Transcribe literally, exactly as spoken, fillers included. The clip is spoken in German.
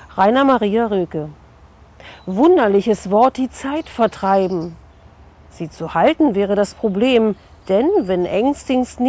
Rainer Maria Rilke. Wunderliches Wort, die Zeit vertreiben. Sie zu halten wäre das Problem, denn wenn Engstings